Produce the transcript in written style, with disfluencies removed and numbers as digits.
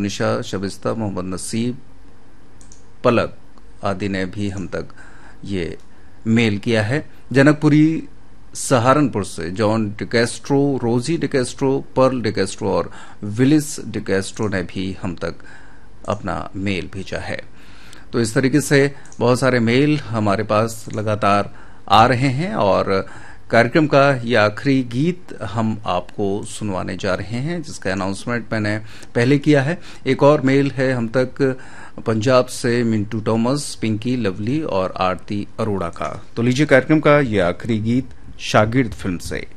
मोनिशा, शबिस्ता, मोहम्मद नसीब, पलक आदि ने भी हम तक ये मेल किया है। जनकपुरी सहारनपुर से जॉन डिकैस्ट्रो, रोजी डिकैस्ट्रो, पर्ल डिकैस्ट्रो और विलिस डिकैस्ट्रो ने भी हम तक अपना मेल भेजा है। तो इस तरीके से बहुत सारे मेल हमारे पास लगातार आ रहे हैं और कार्यक्रम का ये आखिरी गीत हम आपको सुनवाने जा रहे हैं, जिसका अनाउंसमेंट मैंने पहले किया है। एक और मेल है हम तक पंजाब से मिंटू थॉमस, पिंकी, लवली और आरती अरोड़ा का। तो लीजिए कार्यक्रम का ये आखिरी गीत शागिर्द फिल्म से।